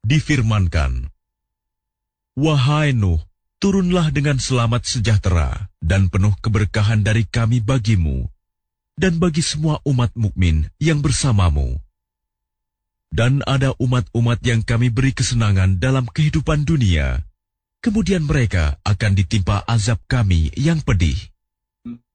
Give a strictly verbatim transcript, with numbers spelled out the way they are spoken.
Difirmankan, "Wahai Nuh, turunlah dengan selamat sejahtera dan penuh keberkahan dari kami bagimu dan bagi semua umat mukmin yang bersamamu. Dan ada umat-umat yang kami beri kesenangan dalam kehidupan dunia, kemudian mereka akan ditimpa azab kami yang pedih."